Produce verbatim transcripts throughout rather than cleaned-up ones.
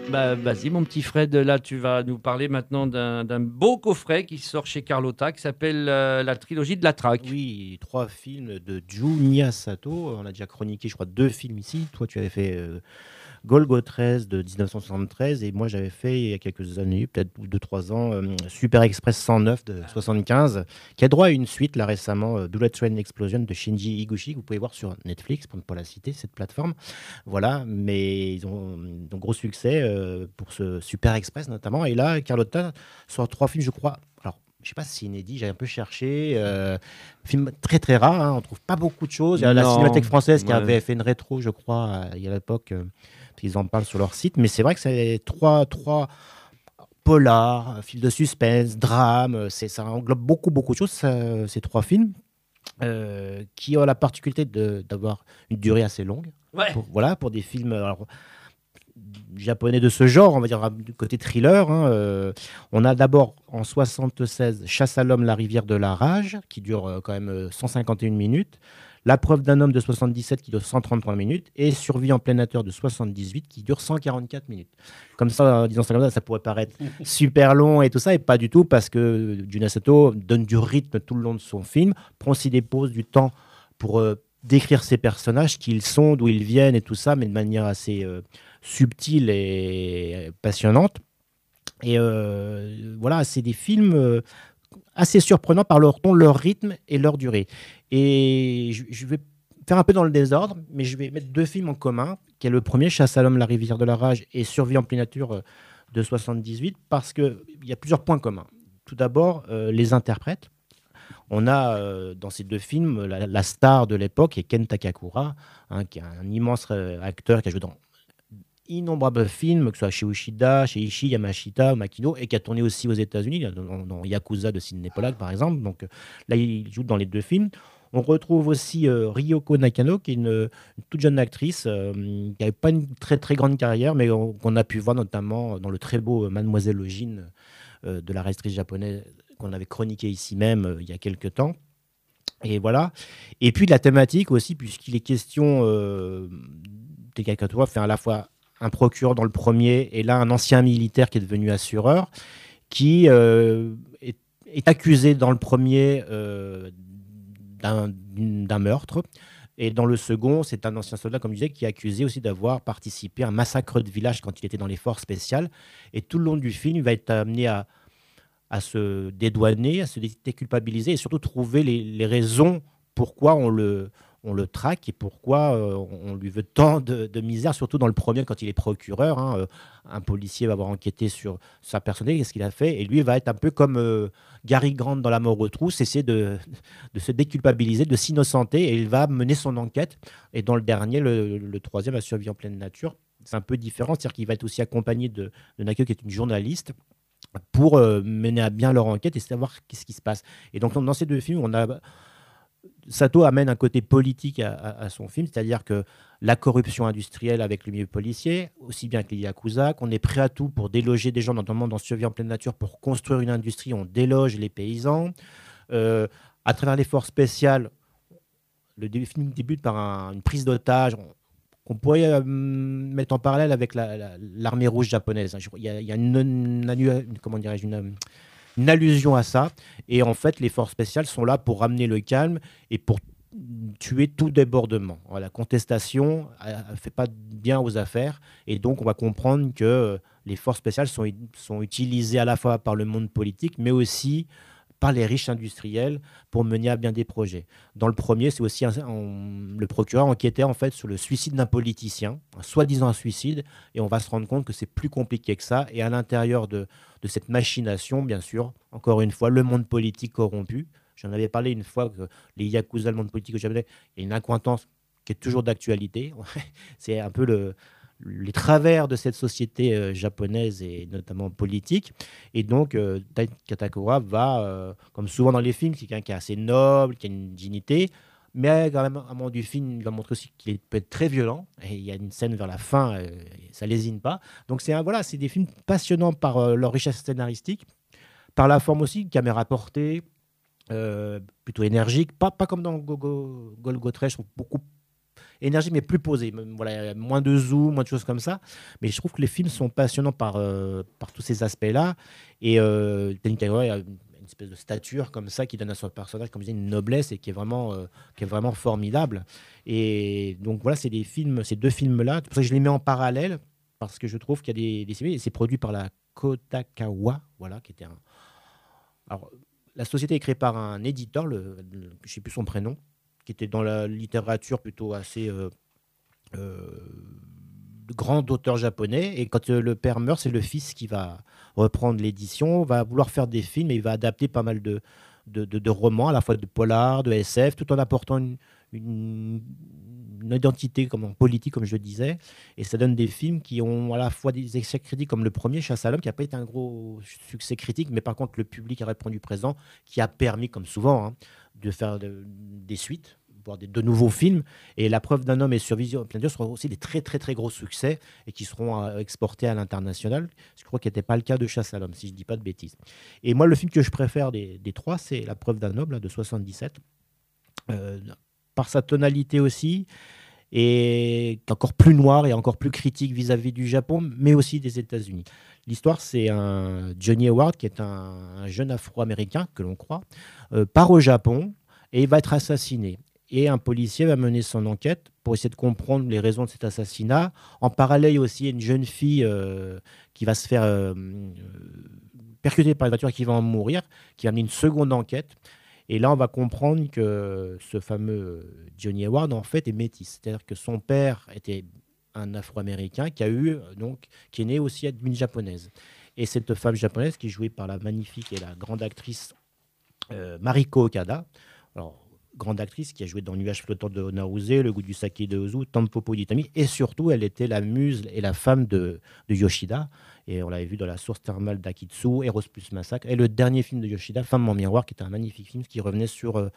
Bah, vas-y, mon petit Fred, là, tu vas nous parler maintenant d'un d'un beau coffret qui sort chez Carlotta, qui s'appelle euh, la trilogie de la Traque. Oui, trois films de Junya Sato. On a déjà chroniqué, je crois, deux films ici. Toi, tu avais fait euh, Golgo treize de mille neuf cent soixante-treize et moi, j'avais fait il y a quelques années, peut-être deux trois ans, euh, Super Express cent neuf de soixante-quinze, qui a droit à une suite là récemment, euh, Bullet Train Explosion de Shinji Higuchi, que vous pouvez voir sur Netflix, pour ne pas la citer, cette plateforme. Voilà, mais ils ont, ils ont gros succès euh, pour ce Super Express notamment. Et là, Carlotta sort trois films, je crois. Alors, je sais pas si c'est inédit, j'ai un peu cherché. Euh, film très très rare, hein, on trouve pas beaucoup de choses. Il y a la Cinémathèque Non, française qui ouais. avait fait une rétro, je crois, euh, il y a l'époque. Euh, ils en parlent sur leur site, mais c'est vrai que c'est trois, trois polars, films de suspense, drame, euh, c'est, ça englobe beaucoup, beaucoup de choses, ça, ces trois films, euh, qui ont la particularité de, d'avoir une durée assez longue. Ouais. Pour, voilà, pour des films alors, japonais de ce genre, on va dire du côté thriller. Hein, euh, on a d'abord en soixante-seize Chasse à l'homme, la rivière de la rage, qui dure euh, quand même euh, cent cinquante et une minutes. La preuve d'un homme de soixante-dix-sept qui dure cent trente-trois minutes. Et Survie en pleine nature de soixante-dix-huit qui dure cent quarante-quatre minutes. Comme ça, en disant ça comme ça, ça pourrait paraître super long et tout ça, et pas du tout, parce que Jun Sato donne du rythme tout le long de son film, prend aussi des pauses, du temps pour euh, décrire ses personnages, qui ils sont, d'où ils viennent et tout ça, mais de manière assez euh, subtile et passionnante. Et euh, voilà, c'est des films euh, assez surprenants par leur ton, leur rythme et leur durée. Et je, je vais faire un peu dans le désordre, mais je vais mettre deux films en commun, qui est le premier, Chasse à l'homme, la rivière de la rage, et Survie en pleine nature euh, de soixante-dix-huit, parce qu'il y a plusieurs points communs. Tout d'abord, euh, les interprètes. On a euh, dans ces deux films la, la star de l'époque, qui est Ken Takakura, hein, qui est un immense euh, acteur qui a joué dans innombrables films, que ce soit chez Ushida, chez Ishii, Yamashita, Makino, et qui a tourné aussi aux États-Unis, dans, dans Yakuza de Sidney Pollack, par exemple. Donc euh, là, il joue dans les deux films. On retrouve aussi euh, Ryoko Nakano, qui est une, une toute jeune actrice, euh, qui n'avait pas une très très grande carrière, mais on- qu'on a pu voir notamment dans le très beau euh, Mademoiselle Ojin euh, de la réalisatrice japonaise qu'on avait chroniqué ici même euh, il y a quelques temps. Et voilà. Et puis de la thématique aussi, puisqu'il est question, euh, Tekakatora fait à la fois un procureur dans le premier et là un ancien militaire qui est devenu assureur, qui euh, est, est accusé dans le premier euh, d'un d'un meurtre. Et dans le second, c'est un ancien soldat, comme je disais, qui est accusé aussi d'avoir participé à un massacre de village quand il était dans les forces spéciales. Et tout le long du film, il va être amené à, à se dédouaner, à se déculpabiliser et surtout trouver les, les raisons pourquoi on le, on le traque et pourquoi euh, on lui veut tant de, de misère, surtout dans le premier quand il est procureur. Hein, euh, un policier va avoir enquêté sur sa personnalité, qu'est-ce qu'il a fait, et lui va être un peu comme euh, Gary Grant dans La mort aux trousses, essayer de, de se déculpabiliser, de s'innocenter, et il va mener son enquête. Et dans le dernier, le, le troisième, La survie en pleine nature, c'est un peu différent, c'est-à-dire qu'il va être aussi accompagné de, de Nakio, qui est une journaliste, pour euh, mener à bien leur enquête et savoir qu'est-ce qui se passe. Et donc, dans ces deux films, on a Sato amène un côté politique à, à- à son film, c'est-à-dire que la corruption industrielle avec le milieu policier, aussi bien que les Yakuza, qu'on est prêt à tout pour déloger des gens, notamment dans Survie en pleine nature, pour construire une industrie, on déloge les paysans. Euh, à travers les forces spéciales, le dé- film débute par un- une prise d'otage on- qu'on pourrait euh, mettre en parallèle avec la- la- l'armée rouge japonaise. Hein. Je- Il y a, il y a une, une- une- comment dirais-je, une, une allusion à ça. Et en fait, les forces spéciales sont là pour ramener le calme et pour tuer tout débordement. La contestation ne fait pas bien aux affaires. Et donc, on va comprendre que euh, les forces spéciales sont, sont utilisées à la fois par le monde politique, mais aussi par les riches industriels pour mener à bien des projets. Dans le premier, c'est aussi un- un- le procureur enquêtait en fait sur le suicide d'un politicien, un soi-disant un suicide, et on va se rendre compte que c'est plus compliqué que ça. Et à l'intérieur de, de cette machination, bien sûr, encore une fois, le monde politique corrompu. J'en avais parlé une fois que les Yakuza, le monde politique au Japon, il y a une accointance qui est toujours d'actualité. C'est un peu le, les travers de cette société euh, japonaise et notamment politique. Et donc, euh, Tai Katakura va, euh, comme souvent dans les films, c'est quelqu'un qui est assez noble, qui a une dignité, mais quand même, à un moment du film, il va montrer aussi qu'il peut être très violent. Et il y a une scène vers la fin, euh, ça lésine pas. Donc, c'est un, voilà, c'est des films passionnants par euh, leur richesse scénaristique, par la forme aussi, caméra portée, euh, plutôt énergique, pas, pas comme dans Go Go, Golgo Tresh, beaucoup énergique, mais plus posée. Voilà, moins de zoom, moins de choses comme ça. Mais je trouve que les films sont passionnants par, euh, par tous ces aspects-là. Et euh, Danny Trejo a une espèce de stature comme ça qui donne à son personnage, comme je disais, une noblesse et qui est vraiment, euh, qui est vraiment formidable. Et donc voilà, c'est des films, ces deux films-là. C'est pour ça que je les mets en parallèle, parce que je trouve qu'il y a des, des séries. Et c'est produit par la Kodakawa, voilà, qui était un. Alors, la société est créée par un éditeur, le, le, je ne sais plus son prénom, qui était dans la littérature plutôt assez euh, euh, grand auteur japonais. Et quand euh, le père meurt, c'est le fils qui va reprendre l'édition, va vouloir faire des films et il va adapter pas mal de, de, de, de romans, à la fois de polar, de S F, tout en apportant une, une, une identité comme en politique, comme je le disais. Et ça donne des films qui ont à la fois des échecs critiques, comme le premier, Chasse à l'homme, qui n'a pas été un gros succès critique, mais par contre, le public a répondu présent, qui a permis, comme souvent, hein, de faire de, des suites, voire des, de nouveaux films. Et La preuve d'un homme et Sur Vision plein Dieu seront aussi des très, très, très gros succès et qui seront euh, exportés à l'international. Je crois qu'il n'était pas le cas de Chasse à l'homme, si je ne dis pas de bêtises. Et moi, le film que je préfère des, des trois, c'est La preuve d'un homme, là, de soixante-dix-sept. Euh, par sa tonalité aussi, et encore plus noir et encore plus critique vis-à-vis du Japon, mais aussi des États-Unis. L'histoire, c'est un Johnny Hayward, qui est un, un jeune Afro-Américain, que l'on croit, euh, part au Japon et il va être assassiné. Et un policier va mener son enquête pour essayer de comprendre les raisons de cet assassinat. En parallèle aussi, il y a une jeune fille euh, qui va se faire euh, percuter par une voiture et qui va en mourir, qui va mener une seconde enquête. Et là, on va comprendre que ce fameux Johnny Hayward, en fait, est métis. C'est-à-dire que son père était un Afro-Américain qui a eu, donc, qui est né aussi d'une japonaise. Et cette femme japonaise, qui est jouée par la magnifique et la grande actrice euh, Mariko Okada, alors, grande actrice qui a joué dans Nuages flottants de Naruse, Le goût du saké de Ozu, Tampopo d'Itami, et surtout, elle était la muse et la femme de, de Yoshida. Et on l'avait vu dans La source thermale d'Akitsu, Eros plus Massacre, et le dernier film de Yoshida, Femme en miroir, qui était un magnifique film qui revenait sur euh,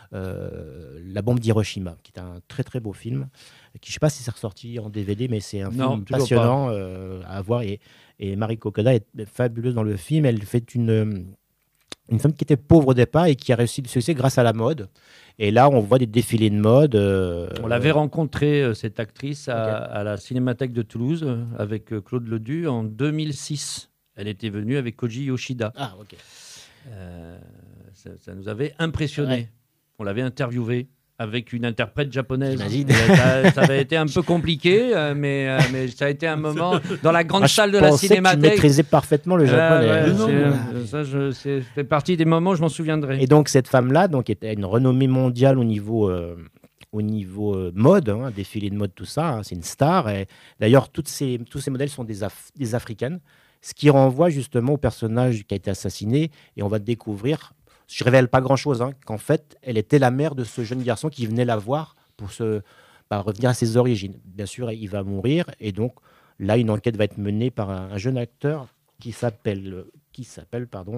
euh, la bombe d'Hiroshima, qui est un très très beau film, qui, je ne sais pas si c'est ressorti en D V D, mais c'est un non, film passionnant euh, à voir. Et, et Mariko Okada est fabuleuse dans le film. Elle fait une, une femme qui était pauvre au départ et qui a réussi le succès grâce à la mode. Et là, on voit des défilés de mode. Euh, on l'avait rencontrée, euh, cette actrice, à, okay. à la Cinémathèque de Toulouse, euh, avec euh, Claude Ledoux, en deux mille six. Elle était venue avec Koji Yoshida. Ah, ok. Euh, ça, ça nous avait impressionnés. Ouais. On l'avait interviewée avec une interprète japonaise. Ça, ça avait été un peu compliqué, euh, mais, euh, mais ça a été un moment dans la grande ah, salle de la Cinémathèque. Je maîtrisais parfaitement le japonais. Euh, ouais, euh, ça, je, c'est fait partie des moments où je m'en souviendrai. Et donc cette femme-là, donc, était une renommée mondiale au niveau, euh, au niveau euh, mode, hein, défilé de mode, tout ça. Hein, c'est une star. Et d'ailleurs, toutes ces, tous ces modèles sont des, Af- des Africaines, ce qui renvoie justement au personnage qui a été assassiné. Et on va découvrir. Je ne révèle pas grand-chose, hein, qu'en fait, elle était la mère de ce jeune garçon qui venait la voir pour se, bah, revenir à ses origines. Bien sûr, il va mourir, et donc là, une enquête va être menée par un, un jeune acteur qui s'appelle, qui s'appelle pardon,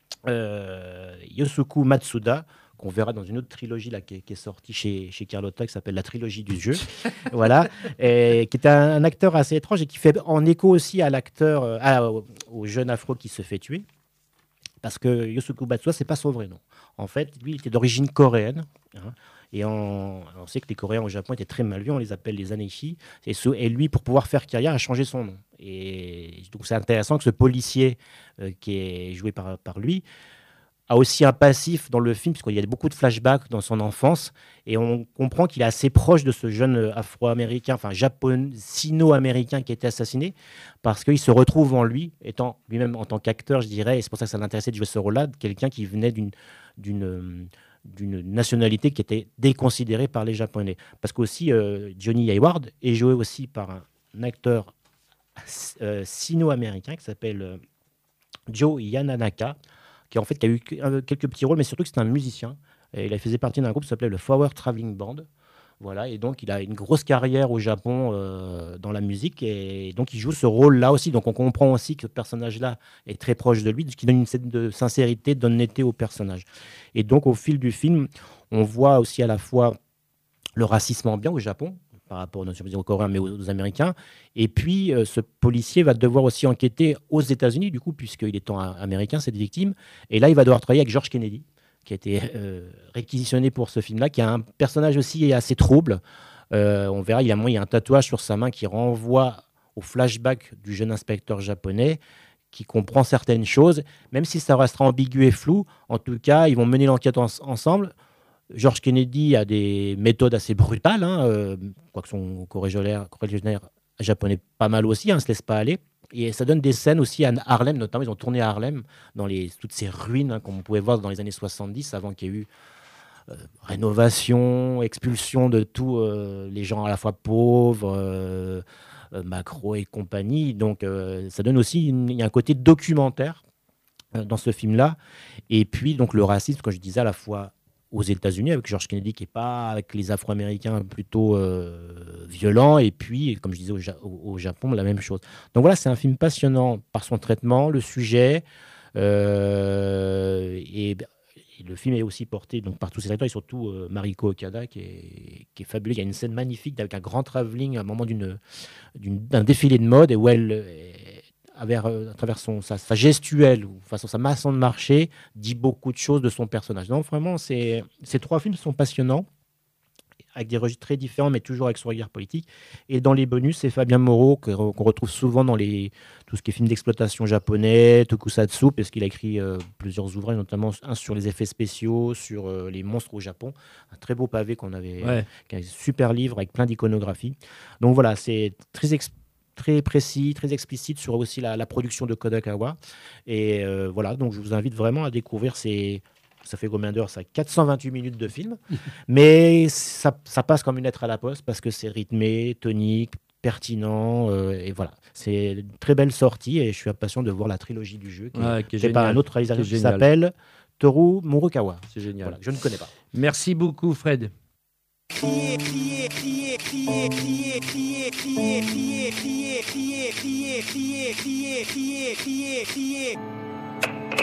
euh, Yosuku Matsuda, qu'on verra dans une autre trilogie là, qui, est, qui est sortie chez, chez Carlotta, qui s'appelle La trilogie du jeu, voilà, et, qui est un, un acteur assez étrange et qui fait en écho aussi à l'acteur, euh, à, au, au jeune afro qui se fait tuer. Parce que Yosuke Matsuda, ce n'est pas son vrai nom. En fait, lui, il était d'origine coréenne. Hein, et on, on sait que les Coréens au Japon étaient très mal vus, on les appelle les Aneshi. Et, ce, et lui, pour pouvoir faire carrière, a changé son nom. Et donc, c'est intéressant que ce policier euh, qui est joué par, par lui a aussi un passif dans le film, puisqu'il y a beaucoup de flashbacks dans son enfance, et on comprend qu'il est assez proche de ce jeune afro-américain, enfin japonais, sino-américain qui a été assassiné, parce qu'il se retrouve en lui, étant lui-même en tant qu'acteur, je dirais, et c'est pour ça que ça l'intéressait de jouer ce rôle-là, de quelqu'un qui venait d'une, d'une, d'une nationalité qui était déconsidérée par les Japonais. Parce qu'aussi, euh, Johnny Hayward est joué aussi par un, un acteur euh, sino-américain qui s'appelle euh, Joe Yananaka, qui en fait qui a eu quelques petits rôles, mais surtout que c'est un musicien. Et il faisait partie d'un groupe qui s'appelait le Flower Traveling Band. Voilà, et donc il a une grosse carrière au Japon euh, dans la musique, et donc il joue ce rôle-là aussi. Donc on comprend aussi que ce personnage-là est très proche de lui, ce qui donne une certaine de sincérité, d'honnêteté au personnage. Et donc au fil du film, on voit aussi à la fois le racisme ambiant au Japon, par rapport aux Coréens, mais aux Américains. Et puis, euh, ce policier va devoir aussi enquêter aux États-Unis, du coup, puisqu'il est en américain, cette victime. Et là, il va devoir travailler avec George Kennedy, qui a été euh, réquisitionné pour ce film-là, qui a un personnage aussi assez trouble, Euh, on verra, il y, a, il y a un tatouage sur sa main qui renvoie au flashback du jeune inspecteur japonais qui comprend certaines choses, même si ça restera ambigu et flou. En tout cas, ils vont mener l'enquête en, ensemble. George Kennedy a des méthodes assez brutales, hein, euh, quoique son corrégionnaire japonais pas mal aussi, hein, ne se laisse pas aller. Et ça donne des scènes aussi à Harlem, notamment ils ont tourné à Harlem, dans les, toutes ces ruines hein, qu'on pouvait voir dans les années soixante-dix, avant qu'il y ait eu euh, rénovation, expulsion de tous euh, les gens à la fois pauvres, euh, euh, Macro et compagnie. Donc euh, ça donne aussi, une, il y a un côté documentaire euh, dans ce film-là. Et puis donc le racisme, comme je disais, à la fois aux États-Unis avec George Kennedy qui n'est pas avec les Afro-Américains plutôt euh, violents, et puis comme je disais au, ja au, au Japon la même chose. Donc voilà, c'est un film passionnant par son traitement, le sujet, euh, et, et le film est aussi porté donc par tous ses acteurs et surtout euh, Mariko Okada qui est, qui est fabuleux. Il y a une scène magnifique avec un grand travelling à un moment d'une d'un défilé de mode et où elle est, à travers son, sa, sa gestuelle ou façon, sa façon de marcher, dit beaucoup de choses de son personnage. Donc vraiment, ces trois films sont passionnants, avec des registres très différents, mais toujours avec son regard politique. Et dans les bonus, c'est Fabien Moreau, qu'on retrouve souvent dans les, tout ce qui est films d'exploitation japonais, tokusatsu, parce qu'il a écrit euh, plusieurs ouvrages, notamment un sur les effets spéciaux, sur euh, les monstres au Japon. Un très beau pavé qu'on avait, ouais. Un super livre avec plein d'iconographie. Donc voilà, c'est très explicité. Très précis, très explicite sur aussi la, la production de Kodakawa. Et euh, voilà, donc je vous invite vraiment à découvrir ces... Ça fait combien d'heures ça? quatre cent vingt-huit minutes de film. Mais ça, ça passe comme une lettre à la poste parce que c'est rythmé, tonique, pertinent. Euh, et voilà, c'est une très belle sortie et je suis impatient de voir la trilogie du jeu qui ah, est faite par un autre réalisateur qui s'appelle Toru Murukawa. C'est génial. Voilà, je ne connais pas. Merci beaucoup, Fred. Crier, crier, crier, crier, crier, crier, crier, crier, crier, crier, crier, crier, crier, crier, crier, crier.